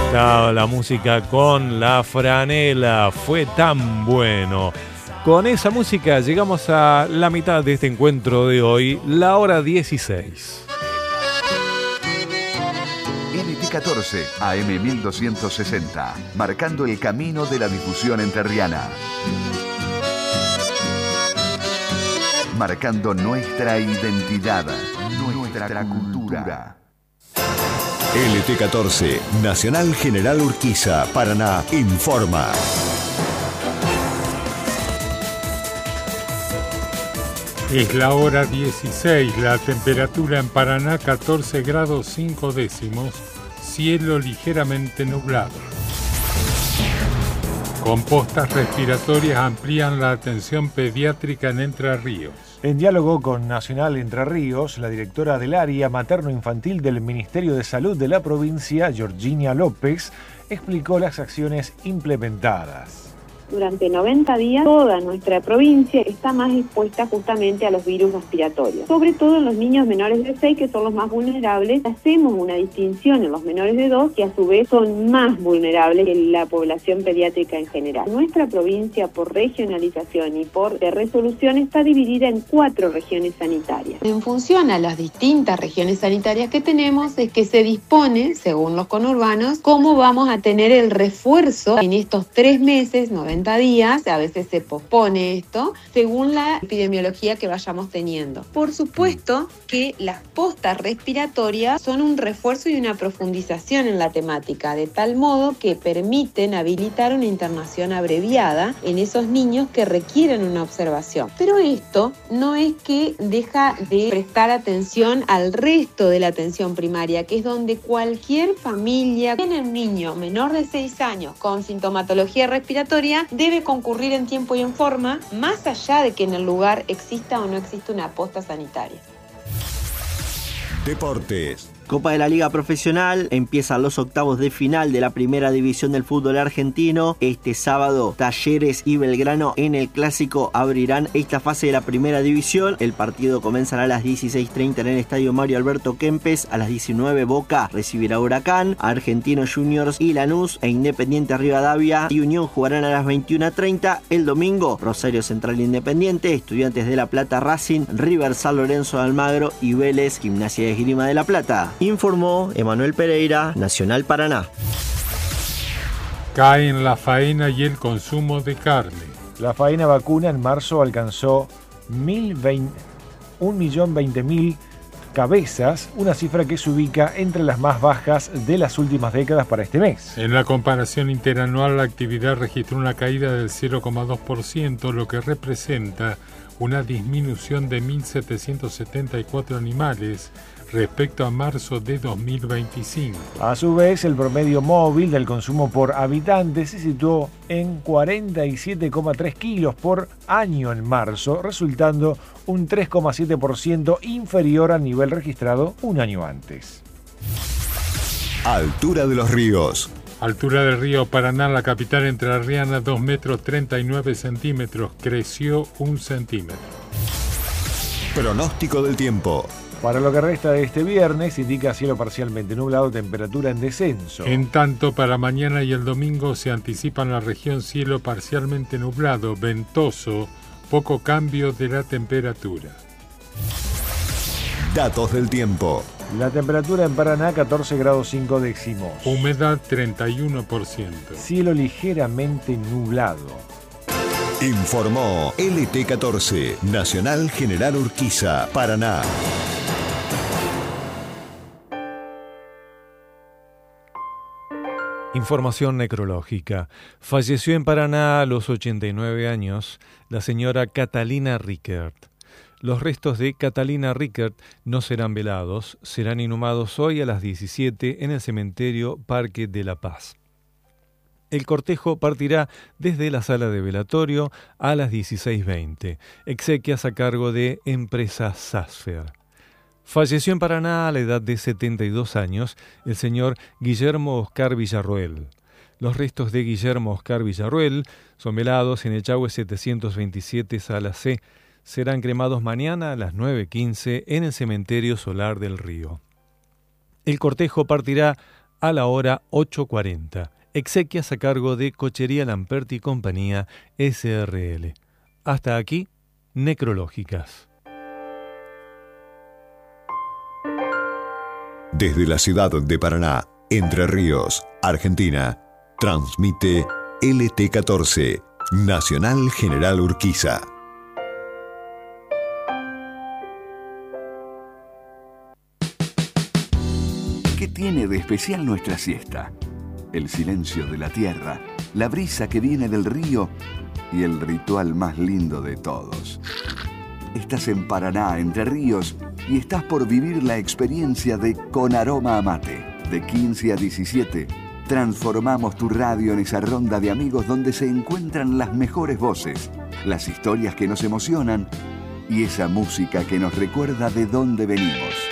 La música con la franela fue tan bueno. Con esa música llegamos a la mitad de este encuentro de hoy, la hora 16. LT14, AM 1260, marcando el camino de la difusión entrerriana. Marcando nuestra identidad, nuestra cultura. LT14, Nacional General Urquiza, Paraná, informa. Es la hora 16, la temperatura en Paraná 14 grados 5 décimos, cielo ligeramente nublado. Compostas respiratorias amplían la atención pediátrica en Entre Ríos. En diálogo con Nacional Entre Ríos, la directora del área materno-infantil del Ministerio de Salud de la provincia, Georgina López, explicó las acciones implementadas. Durante 90 días, toda nuestra provincia está más expuesta justamente a los virus respiratorios. Sobre todo en los niños menores de 6, que son los más vulnerables. Hacemos una distinción en los menores de 2, que a su vez son más vulnerables que la población pediátrica en general. Nuestra provincia, por regionalización y por resolución, está dividida en 4 regiones sanitarias. En función a las distintas regiones sanitarias que tenemos, es que se dispone, según los conurbanos, cómo vamos a tener el refuerzo en estos 3 meses, 90 días, a veces se pospone esto, según la epidemiología que vayamos teniendo. Por supuesto que las postas respiratorias son un refuerzo y una profundización en la temática, de tal modo que permiten habilitar una internación abreviada en esos niños que requieren una observación. Pero esto no es que deja de prestar atención al resto de la atención primaria, que es donde cualquier familia que tiene un niño menor de 6 años con sintomatología respiratoria debe concurrir en tiempo y en forma, más allá de que en el lugar exista o no exista una posta sanitaria. Deportes. Copa de la Liga Profesional, empiezan los octavos de final de la primera división del fútbol argentino. Este sábado, Talleres y Belgrano en el Clásico abrirán esta fase de la primera división. El partido comenzará a las 16:30 en el Estadio Mario Alberto Kempes. A las 19 Boca recibirá Huracán, Argentinos Juniors y Lanús e Independiente Rivadavia y Unión jugarán a las 21:30. El domingo, Rosario Central Independiente, Estudiantes de La Plata Racing, River San Lorenzo de Almagro y Vélez Gimnasia de Esgrima de La Plata. Informó Emanuel Pereira, Nacional Paraná. Caen la faena y el consumo de carne. La faena vacuna en marzo alcanzó 1.020.000 cabezas, una cifra que se ubica entre las más bajas de las últimas décadas para este mes. En la comparación interanual, la actividad registró una caída del 0,2%, lo que representa una disminución de 1.774 animales respecto a marzo de 2025. A su vez, el promedio móvil del consumo por habitante se situó en 47,3 kilos por año en marzo, resultando un 3,7% inferior al nivel registrado un año antes. Altura de los ríos. Altura del río Paraná, la capital entrerriana, 2 metros 39 centímetros, creció 1 centímetro. Pronóstico del tiempo. Para lo que resta de este viernes, indica cielo parcialmente nublado, temperatura en descenso. En tanto, para mañana y el domingo se anticipa en la región cielo parcialmente nublado, ventoso, poco cambio de la temperatura. Datos del tiempo. La temperatura en Paraná, 14 grados 5 décimos. Humedad, 31%. Cielo ligeramente nublado. Informó LT14, Nacional General Urquiza, Paraná. Información necrológica. Falleció en Paraná a los 89 años la señora Catalina Rickert. Los restos de Catalina Rickert no serán velados, serán inhumados hoy a las 17 en el cementerio Parque de la Paz. El cortejo partirá desde la sala de velatorio a las 16:20. Exequias a cargo de Empresa Sasfer. Falleció en Paraná a la edad de 72 años el señor Guillermo Oscar Villarroel. Los restos de Guillermo Oscar Villarroel son velados en Echagüe 727 Sala C. Serán cremados mañana a las 9:15 en el Cementerio Solar del Río. El cortejo partirá a la hora 8:40. Exequias a cargo de Cochería Lamperti y Compañía SRL. Hasta aquí, Necrológicas. Desde la ciudad de Paraná, Entre Ríos, Argentina, transmite LT14, Nacional General Urquiza. ¿Qué tiene de especial nuestra siesta? El silencio de la tierra, la brisa que viene del río y el ritual más lindo de todos. Estás en Paraná, Entre Ríos, y estás por vivir la experiencia de Con Aroma a Mate. De 15 a 17, transformamos tu radio en esa ronda de amigos donde se encuentran las mejores voces, las historias que nos emocionan y esa música que nos recuerda de dónde venimos.